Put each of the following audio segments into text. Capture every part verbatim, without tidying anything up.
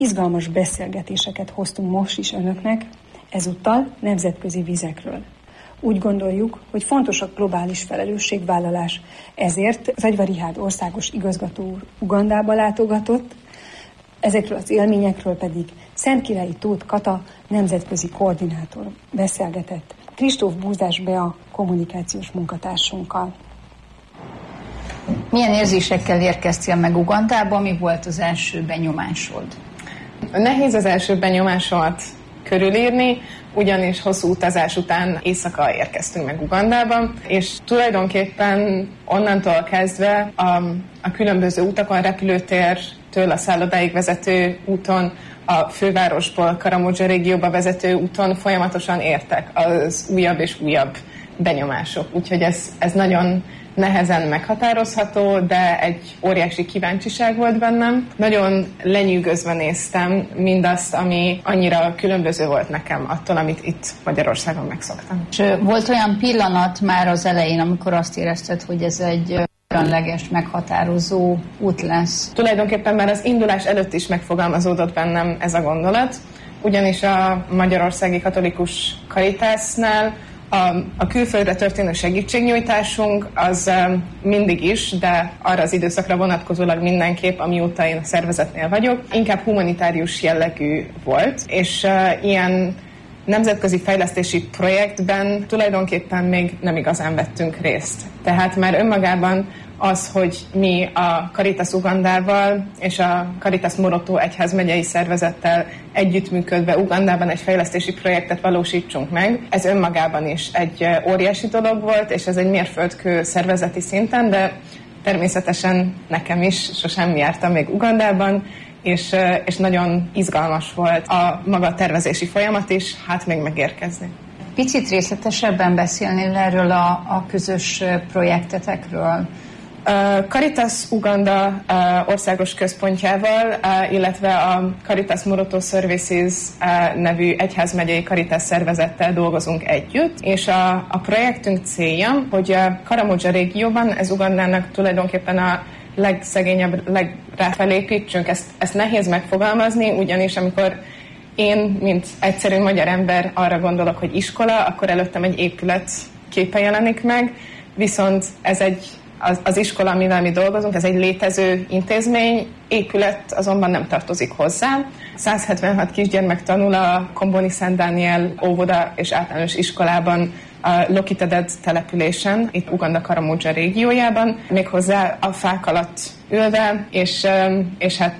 Izgalmas beszélgetéseket hoztunk most is önöknek, ezúttal nemzetközi vizekről. Úgy gondoljuk, hogy fontos a globális felelősségvállalás, ezért Zagyva Rihád országos igazgató úr Ugandába látogatott, ezekről az élményekről pedig Szentkirályi Tóth Kata nemzetközi koordinátor beszélgetett Kristóf Búzás Bea kommunikációs munkatársunkkal. Milyen érzésekkel érkeztél meg Ugandába, mi volt az első benyomásod? Nehéz az első benyomásomat körülírni, ugyanis hosszú utazás után éjszaka érkeztünk meg Ugandába, és tulajdonképpen onnantól kezdve a, a különböző utakon, repülőtértől a szállodáig vezető úton, a fővárosból Karamodzsa régióba vezető úton folyamatosan értek az újabb és újabb benyomások. Úgyhogy ez, ez nagyon nehezen meghatározható, de egy óriási kíváncsiság volt bennem. Nagyon lenyűgözve néztem mindazt, ami annyira különböző volt nekem attól, amit itt Magyarországon megszoktam. És volt olyan pillanat már az elején, amikor azt érezted, hogy ez egy különleges, meghatározó út lesz? Tulajdonképpen már az indulás előtt is megfogalmazódott bennem ez a gondolat, ugyanis a Magyarországi Katolikus Caritasnál A, a külföldre történő segítségnyújtásunk az um, mindig is, de arra az időszakra vonatkozólag mindenképp, amióta én a szervezetnél vagyok, inkább humanitárius jellegű volt, és uh, ilyen nemzetközi fejlesztési projektben tulajdonképpen még nem igazán vettünk részt. Tehát már önmagában az, hogy mi a Caritas Ugandával és a Caritas Moroto egyházmegyei szervezettel együttműködve Ugandában egy fejlesztési projektet valósítsunk meg, ez önmagában is egy óriási dolog volt, és ez egy mérföldkő szervezeti szinten, de természetesen nekem is, sosem jártam még Ugandában, és, és nagyon izgalmas volt a maga tervezési folyamat is, hát még megérkezni. Picit részletesebben beszélnél erről a, a közös projektetekről? A Caritas Uganda országos központjával, illetve a Caritas Moroto Services nevű egyházmegyei Caritas szervezettel dolgozunk együtt, és a, a projektünk célja, hogy a Karamodzsa régióban, ez Ugandának tulajdonképpen a legszegényebb, legráfelé építsünk. Ezt, ezt nehéz megfogalmazni, ugyanis amikor én, mint egyszerű magyar ember arra gondolok, hogy iskola, akkor előttem egy épület képe jelenik meg, viszont ez egy Az, az iskola, amivel mi dolgozunk, ez egy létező intézmény, épület azonban nem tartozik hozzá. száz hetvenhat kisgyermek tanul a Komboni Szent Dániel óvoda és általános iskolában a Lokiteded településen, itt Uganda Karamodzsa régiójában, méghozzá a fák alatt ülve, és, és hát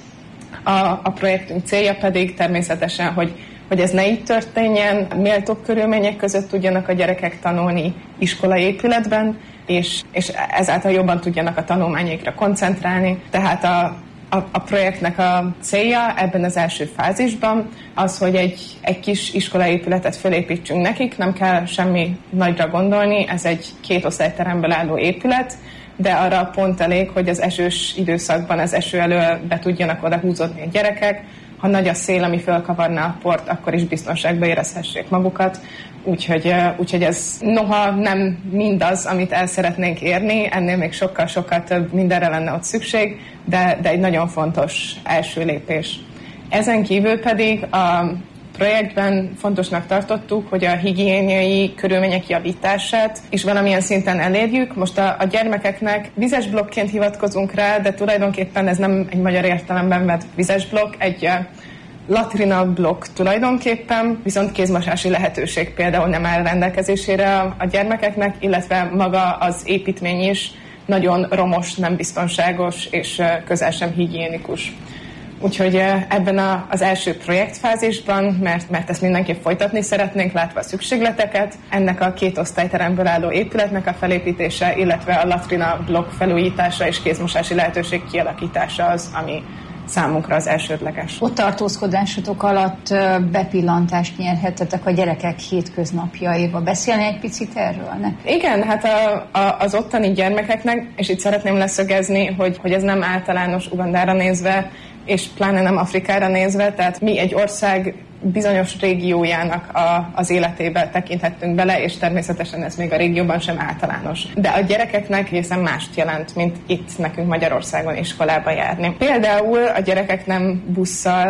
a, a projektünk célja pedig természetesen, hogy hogy ez ne így történjen, méltóbb körülmények között tudjanak a gyerekek tanulni iskolai épületben, és, és ezáltal jobban tudjanak a tanulmányaikra koncentrálni. Tehát a, a, a projektnek a célja ebben az első fázisban az, hogy egy, egy kis iskolai épületet fölépítsünk nekik, nem kell semmi nagyra gondolni, ez egy két osztályteremből álló épület, de arra pont elég, hogy az esős időszakban az eső elől be tudjanak oda húzódni a gyerekek, ha nagy a szél, ami fölkavarná a port, akkor is biztonságban érezhessék magukat. Úgyhogy, úgyhogy ez noha nem mindaz, amit el szeretnénk érni, ennél még sokkal-sokkal több mindenre lenne ott szükség, de, de egy nagyon fontos első lépés. Ezen kívül pedig a projektben fontosnak tartottuk, hogy a higiéniai körülmények javítását is valamilyen szinten elérjük. Most a, a gyermekeknek vizes blokkként hivatkozunk rá, de tulajdonképpen ez nem egy magyar értelemben vett vizes blokk, egy latrina blokk tulajdonképpen, viszont kézmosási lehetőség például nem áll rendelkezésére a, a gyermekeknek, illetve maga az építmény is nagyon romos, nem biztonságos és közel sem higiénikus. Úgyhogy ebben a, az első projektfázisban, mert, mert ezt mindenképp folytatni szeretnénk, látva a szükségleteket, ennek a két osztályteremből álló épületnek a felépítése, illetve a latrina blokk felújítása és kézmosási lehetőség kialakítása az, ami számunkra az elsődleges. Ott tartózkodásotok alatt bepillantást nyerhettetek a gyerekek hétköznapjaiba. Beszélni egy picit erről? Ne? Igen, hát a, a, az ottani gyermekeknek, és itt szeretném leszögezni, hogy, hogy ez nem általános Ugandára nézve, és pláne nem Afrikára nézve, tehát mi egy ország bizonyos régiójának a, az életébe tekinthettünk bele, és természetesen ez még a régióban sem általános. De a gyerekeknek egészen mást jelent, mint itt nekünk Magyarországon iskolába járni. Például a gyerekek nem busszal